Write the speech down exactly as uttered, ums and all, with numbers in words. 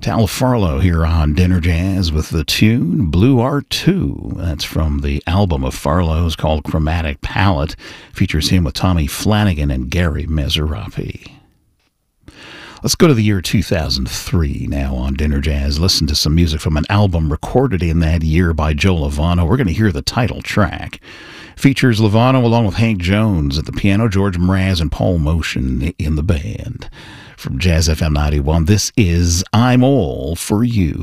Tal Farlow here on Dinner Jazz with the tune Blue Art two. That's from the album of Farlow's called Chromatic Palette. Features him with Tommy Flanagan and Gary Mezzarapi. Let's go to the year two thousand three now on Dinner Jazz. Listen to some music from an album recorded in that year by Joe Lovano. We're going to hear the title track. Features Lovano along with Hank Jones at the piano, George Mraz and Paul Motion in the band. From Jazz F M ninety-one, this is I'm All For You.